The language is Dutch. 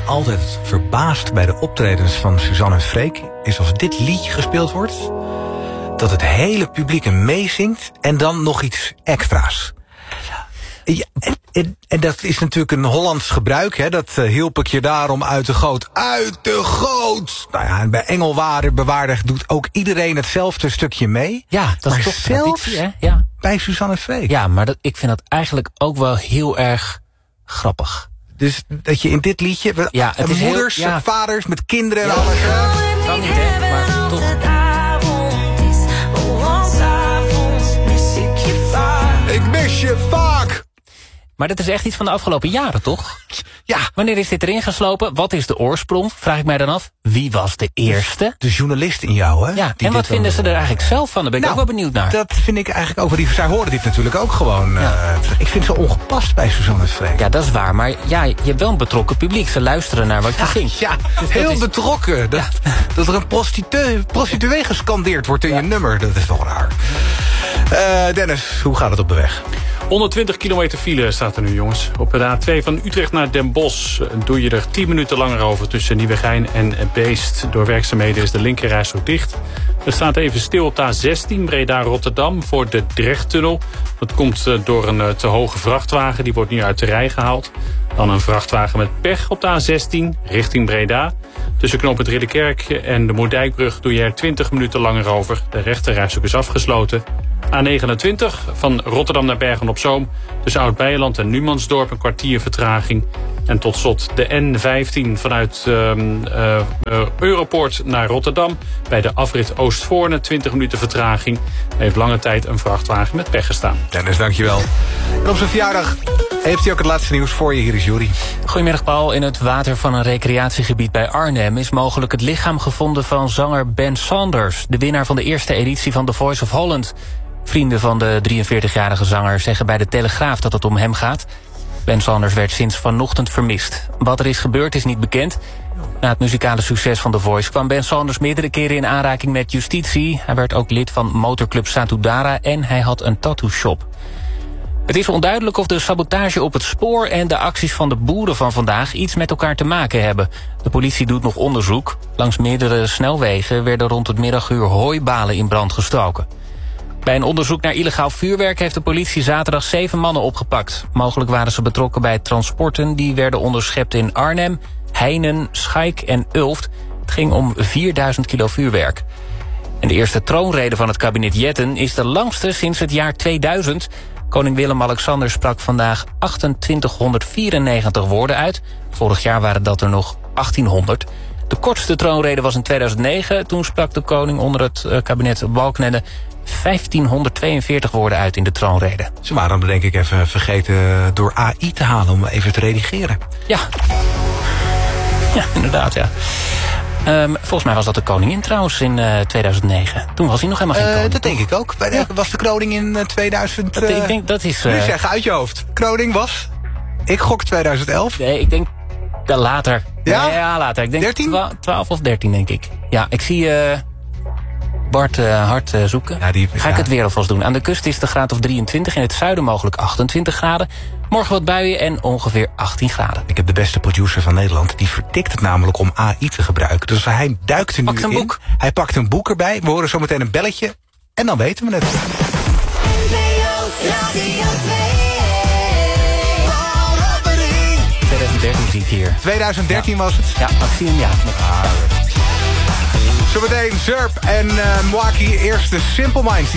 altijd verbaast bij de optredens van Suzanne en Freek is als dit liedje gespeeld wordt, dat het hele publiek hem meezingt en dan nog iets extra's. Ja, en dat is natuurlijk een Hollands gebruik. Hè? Dat hielp ik je daarom uit de goot. Uit de goot! Nou ja, en bij Engelwaarder Bewaarder doet ook iedereen hetzelfde stukje mee. Ja, dat is toch traditie, hè? Ja. Bij Suzanne en Freek. Ja, maar ik vind dat eigenlijk ook wel heel erg grappig. Dus dat je in dit liedje... Ja, het is moeders, heel, vaders met kinderen en alles. Kan niet, hè? Maar toch... Ik mis je vaak! Maar dat is echt iets van de afgelopen jaren, toch? Ja. Wanneer is dit erin geslopen? Wat is de oorsprong? Vraag ik mij dan af. Wie was de eerste? De journalist in jou, hè? Ja, en wat vinden ze er eigenlijk zelf van? Daar ben ik ook wel benieuwd naar. Dat vind ik eigenlijk over die... Zij horen dit natuurlijk ook gewoon. Ja. Ik vind het zo ongepast bij Suzanne en Freek. Ja, dat is waar. Maar ja, je hebt wel een betrokken publiek. Ze luisteren naar wat je zingt. Ja, dus heel betrokken. Dat er een prostituee gescandeerd wordt in je nummer. Dat is toch raar. Dennis, hoe gaat het op de weg? 120 kilometer file staat er nu, jongens. Op de A2 van Utrecht naar Den Bosch doe je er 10 minuten langer over tussen Nieuwegein en Beest. Door werkzaamheden is de linkerrijstrook dicht. Er staat even stil op de A16 Breda-Rotterdam voor de Drechttunnel. Dat komt door een te hoge vrachtwagen, die wordt nu uit de rij gehaald. Dan een vrachtwagen met pech op de A16 richting Breda. Tussen knooppunt Ridderkerk en de Moerdijkbrug doe je er 20 minuten langer over. De rechterrijstrook is afgesloten. A29 van Rotterdam naar Bergen-op-Zoom. Tussen Oud-Beijerland en Numansdorp een kwartier vertraging. En tot slot de N15 vanuit Europoort naar Rotterdam. Bij de afrit Oostvoorne 20 minuten vertraging. Heeft lange tijd een vrachtwagen met pech gestaan. Dennis, dankjewel. En op zijn verjaardag heeft hij ook het laatste nieuws voor je. Hier is Jury. Goedemiddag, Paul. In het water van een recreatiegebied bij Arnhem is mogelijk het lichaam gevonden van zanger Ben Saunders, de winnaar van de eerste editie van The Voice of Holland. Vrienden van de 43-jarige zanger zeggen bij de Telegraaf dat het om hem gaat. Ben Saunders werd sinds vanochtend vermist. Wat er is gebeurd is niet bekend. Na het muzikale succes van The Voice kwam Ben Saunders meerdere keren in aanraking met justitie. Hij werd ook lid van motorclub Satudara en hij had een tattoo-shop. Het is onduidelijk of de sabotage op het spoor en de acties van de boeren van vandaag iets met elkaar te maken hebben. De politie doet nog onderzoek. Langs meerdere snelwegen werden rond het middaguur hooibalen in brand gestoken. Bij een onderzoek naar illegaal vuurwerk heeft de politie zaterdag 7 mannen opgepakt. Mogelijk waren ze betrokken bij transporten die werden onderschept in Arnhem, Heinen, Schaik en Ulft. Het ging om 4000 kilo vuurwerk. En de eerste troonrede van het kabinet Jetten is de langste sinds het jaar 2000. Koning Willem-Alexander sprak vandaag 2894 woorden uit. Vorig jaar waren dat er nog 1800. De kortste troonrede was in 2009. Toen sprak de koning onder het kabinet Balkenende 1542 woorden uit in de troonrede. Ze waren dan denk ik even vergeten door AI te halen om even te redigeren. Ja, inderdaad, ja. Volgens mij was dat de koningin trouwens in 2009. Toen was hij nog helemaal geen koning. Dat denk ik ook. Was de koning in 2000... ik denk dat is... Nu zeggen uit je hoofd. Koning was... Ik gok 2011. Nee, ik denk later. Ja? Ja, later. Ik denk 13? 12 of 13, denk ik. Ja, ik zie Bart hard zoeken. Ja, Ga ik het weer alvast doen. Aan de kust is de graad of 23. In het zuiden mogelijk 28 graden. Morgen wat buien en ongeveer 18 graden. Ik heb de beste producer van Nederland. Die vertikt het namelijk om AI te gebruiken. Dus hij duikt er nu in. Boek. Hij pakt een boek erbij. We horen zo meteen een belletje. En dan weten we het. NPO Radio 2013 zie ik hier. 2013 was het? Ja, Maxime, ja. Zometeen Zurp en Mwaki. Eerst de Simple Minds.